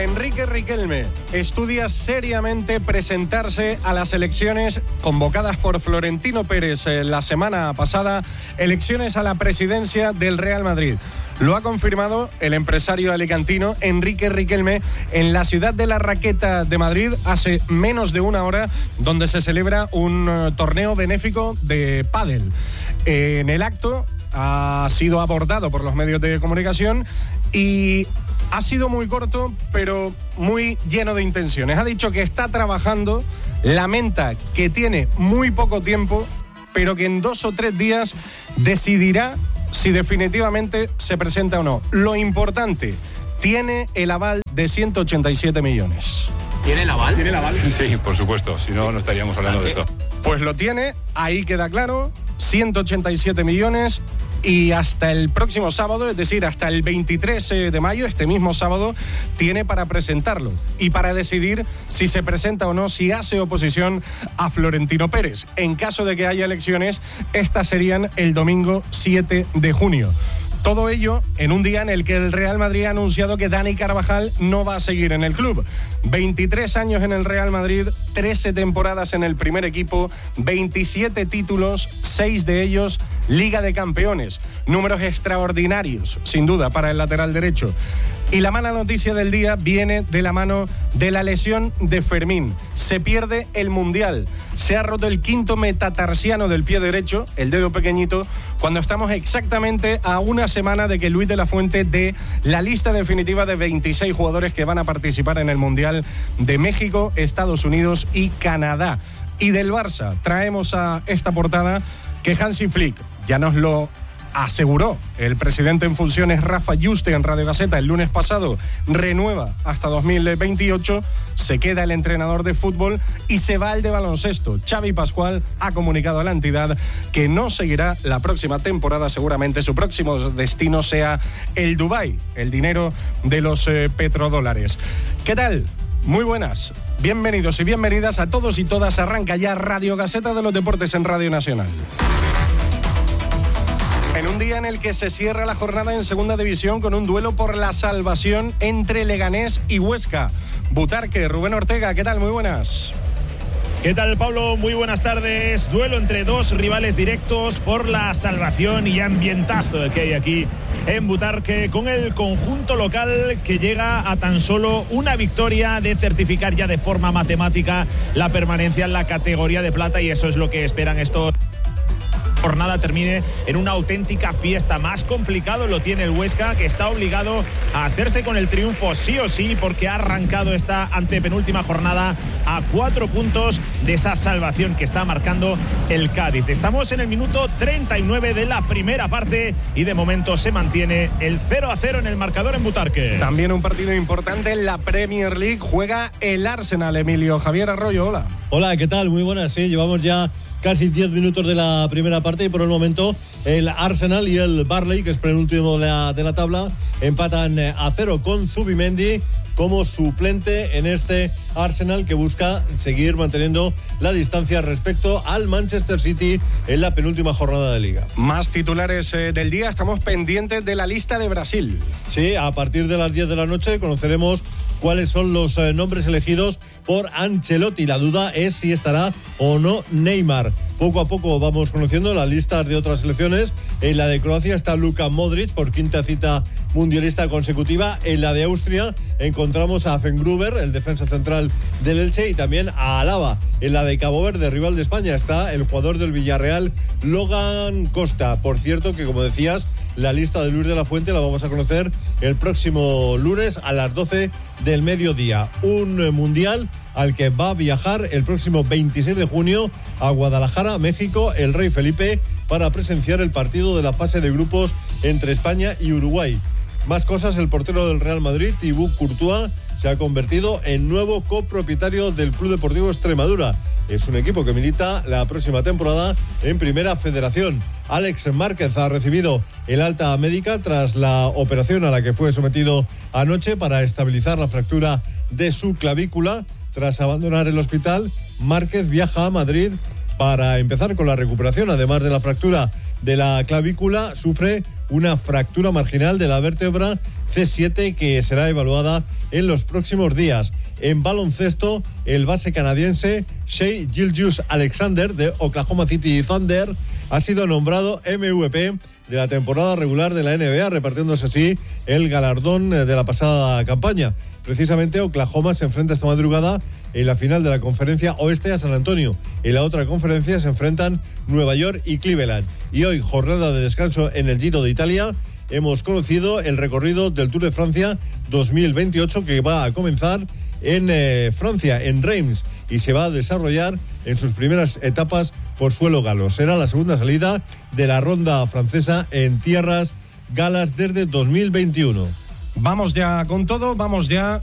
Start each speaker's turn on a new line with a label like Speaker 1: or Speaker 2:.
Speaker 1: Enrique Riquelme estudia seriamente presentarse a las elecciones convocadas por Florentino Pérez la semana pasada, elecciones a la presidencia del Real Madrid. Lo ha confirmado el empresario alicantino Enrique Riquelme en la ciudad de La Raqueta de Madrid hace menos de una hora, donde se celebra un torneo benéfico de pádel. En el acto ha sido abordado por los medios de comunicación y ha sido muy corto, pero muy lleno de intenciones. Ha dicho que está trabajando, lamenta que tiene muy poco tiempo, pero que en 2 o 3 días decidirá si definitivamente se presenta o no. Lo importante, tiene el aval de 187 millones.
Speaker 2: ¿Tiene el aval?
Speaker 3: ¿Tiene el aval?
Speaker 4: Sí, por supuesto, si no, no estaríamos hablando de esto.
Speaker 1: Pues lo tiene, ahí queda claro, 187 millones y hasta el próximo sábado, es decir, hasta el 23 de mayo, este mismo sábado, tiene para presentarlo y para decidir si se presenta o no, si hace oposición a Florentino Pérez. En caso de que haya elecciones, estas serían el domingo 7 de junio. Todo ello en un día en el que el Real Madrid ha anunciado que Dani Carvajal no va a seguir en el club. 23 años en el Real Madrid, 13 temporadas en el primer equipo, 27 títulos, 6 de ellos Liga de Campeones. Números extraordinarios, sin duda, para el lateral derecho. Y la mala noticia del día viene de la mano de la lesión de Fermín. Se pierde el Mundial. Se ha roto el 5º metatarsiano del pie derecho, el dedo pequeñito, cuando estamos exactamente a una semana de que Luis de la Fuente dé la lista definitiva de 26 jugadores que van a participar en el Mundial de México, Estados Unidos y Canadá. Y del Barça traemos a esta portada que Hansi Flick ya nos lo aseguró el presidente en funciones Rafa Yuste en Radio Gaceta el lunes pasado. Renueva hasta 2028, se queda el entrenador de fútbol y se va el de baloncesto. Xavi Pascual ha comunicado a la entidad que no seguirá la próxima temporada. Seguramente su próximo destino sea el Dubái, el dinero de los petrodólares. ¿Qué tal? Muy buenas, bienvenidos y bienvenidas a todos y todas. Arranca ya Radio Gaceta de los Deportes en Radio Nacional. En un día en el que se cierra la jornada en Segunda División con un duelo por la salvación entre Leganés y Huesca. Butarque, Rubén Ortega, ¿qué tal? Muy buenas.
Speaker 3: ¿Qué tal, Pablo? Muy buenas tardes. Duelo entre dos rivales directos por la salvación y ambientazo que hay aquí en Butarque, con el conjunto local que llega a tan solo una victoria de certificar ya de forma matemática la permanencia en la categoría de plata, y eso es lo que esperan estos. Jornada termine en una auténtica fiesta. Más complicado lo tiene el Huesca, que está obligado a hacerse con el triunfo sí o sí, porque ha arrancado esta antepenúltima jornada a 4 puntos de esa salvación que está marcando el Cádiz. Estamos en el minuto 39 de la primera parte y de momento se mantiene el 0-0 en el marcador en Butarque.
Speaker 1: También un partido importante en la Premier League. Juega el Arsenal. Emilio Javier Arroyo, hola.
Speaker 5: Hola, ¿qué tal? Muy buenas, sí, llevamos ya casi 10 minutos de la primera parte y por el momento el Arsenal y el Burnley, que es penúltimo de la tabla, empatan a 0 con Zubimendi como suplente en este Arsenal, que busca seguir manteniendo la distancia respecto al Manchester City en la penúltima jornada de Liga.
Speaker 1: Más titulares del día. Estamos pendientes de la lista de Brasil.
Speaker 5: Sí, a partir de las 10 de la noche conoceremos cuáles son los nombres elegidos por Ancelotti. La duda es si estará o no Neymar. Poco a poco vamos conociendo las listas de otras selecciones. En la de Croacia está Luka Modric por 5ª cita mundialista consecutiva. En la de Austria encontramos a Fengruber, el defensa central del Elche, y también a Alaba. En la de Cabo Verde, rival de España, está el jugador del Villarreal, Logan Costa. Por cierto, que como decías, la lista de Luis de la Fuente la vamos a conocer el próximo lunes a las 12 del mediodía. Un mundial al que va a viajar el próximo 26 de junio a Guadalajara, México, el Rey Felipe, para presenciar el partido de la fase de grupos entre España y Uruguay. Más cosas, el portero del Real Madrid, Thibaut Courtois, se ha convertido en nuevo copropietario del Club Deportivo Extremadura. Es un equipo que milita la próxima temporada en Primera Federación. Alex Márquez ha recibido el alta médica tras la operación a la que fue sometido anoche para estabilizar la fractura de su clavícula. Tras abandonar el hospital, Márquez viaja a Madrid para empezar con la recuperación. Además de la fractura de la clavícula, sufre una fractura marginal de la vértebra C7 que será evaluada en los próximos días. En baloncesto, el base canadiense Shai Gilgeous-Alexander de Oklahoma City Thunder ha sido nombrado MVP de la temporada regular de la NBA, repartiéndose así el galardón de la pasada campaña. Precisamente Oklahoma se enfrenta esta madrugada en la final de la conferencia oeste a San Antonio. En la otra conferencia se enfrentan Nueva York y Cleveland. Y hoy, jornada de descanso en el Giro de Italia, hemos conocido el recorrido del Tour de Francia 2028 que va a comenzar en Francia, en Reims, y se va a desarrollar en sus primeras etapas por suelo galo. Será la segunda salida de la ronda francesa en tierras galas desde 2021.
Speaker 1: Vamos ya con todo, vamos ya